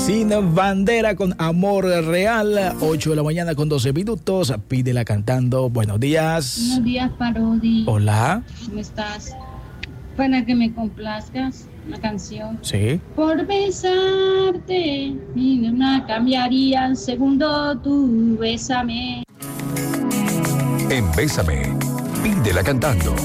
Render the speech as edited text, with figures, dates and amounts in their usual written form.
Sin bandera con Amor Real, 8 de la mañana con 12 minutos. Pídela cantando. Buenos días. Buenos días, Parodi. Hola. ¿Cómo estás? Para que me complazcas una canción. Sí. Por besarte, ni una cambiaría un segundo, tú bésame. En Bésame, pídela cantando.